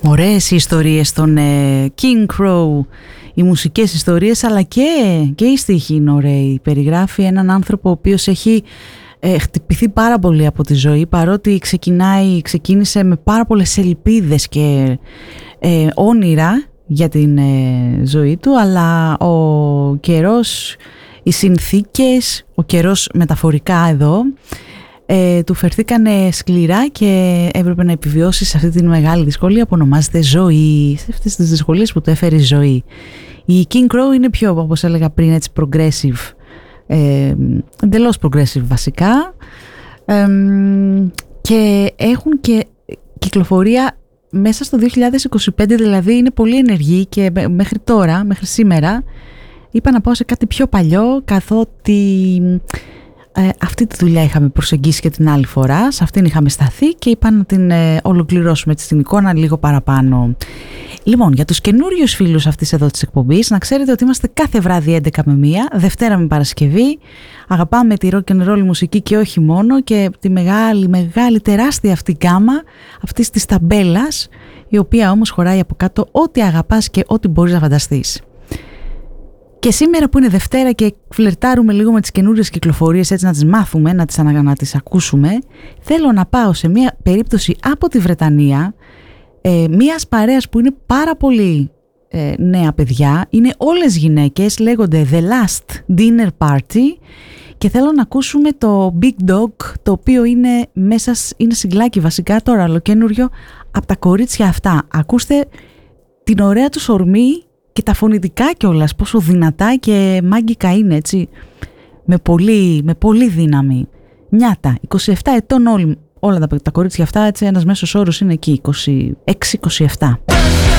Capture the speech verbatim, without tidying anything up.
Ωραίες οι ιστορίες των ε, King Crow, οι μουσικές ιστορίες, αλλά και, και οι στίχοι είναι ωραίοι. Περιγράφει έναν άνθρωπο ο οποίος έχει ε, χτυπηθεί πάρα πολύ από τη ζωή, παρότι ξεκινάει, ξεκίνησε με πάρα πολλές ελπίδες και ε, όνειρα για την ε, ζωή του, αλλά ο καιρός, οι συνθήκες, ο καιρός μεταφορικά εδώ, Ε, του φερθήκανε σκληρά και έπρεπε να επιβιώσει σε αυτή τη μεγάλη δυσκολία που ονομάζεται ζωή, σε αυτές τις δυσκολίες που του έφερε η ζωή. Η King Crow είναι πιο, όπως έλεγα πριν, έτσι progressive, ε, εντελώς progressive βασικά, ε, και έχουν και κυκλοφορία μέσα στο δύο χιλιάδες είκοσι πέντε, δηλαδή είναι πολύ ενεργοί και μέχρι τώρα, μέχρι σήμερα είπα να πάω σε κάτι πιο παλιό, καθότι Ε, αυτή τη δουλειά είχαμε προσεγγίσει και την άλλη φορά, σε αυτήν είχαμε σταθεί και είπα να την ε, ολοκληρώσουμε έτσι την εικόνα λίγο παραπάνω. Λοιπόν, για τους καινούριους φίλους αυτής εδώ της εκπομπής, να ξέρετε ότι είμαστε κάθε βράδυ έντεκα με μία, Δευτέρα με Παρασκευή. Αγαπάμε τη rock and roll μουσική και όχι μόνο, και τη μεγάλη, μεγάλη, τεράστια αυτή γκάμα αυτής της ταμπέλας, η οποία όμως χωράει από κάτω ό,τι αγαπάς και ό,τι μπορείς να φανταστείς. Και σήμερα που είναι Δευτέρα και φλερτάρουμε λίγο με τις καινούριες κυκλοφορίες, έτσι να τις μάθουμε, να τις, ανα, να τις ακούσουμε, θέλω να πάω σε μια περίπτωση από τη Βρετανία, ε, μιας παρέας που είναι πάρα πολύ ε, νέα παιδιά, είναι όλες γυναίκες, λέγονται The Last Dinner Party, και θέλω να ακούσουμε το Big Dog, το οποίο είναι μέσα, είναι συγκλάκι βασικά τώρα, ολοκένουριο, από τα κορίτσια αυτά. Ακούστε την ωραία τους ορμή και τα φωνητικά κιόλας, πόσο δυνατά και μάγκικα είναι, έτσι, με πολύ, με πολύ δύναμη. Νιάτα, είκοσι επτά ετών όλοι, όλα τα, τα κορίτσια αυτά, έτσι, ένας μέσος όρος είναι εκεί, είκοσι έξι είκοσι επτά.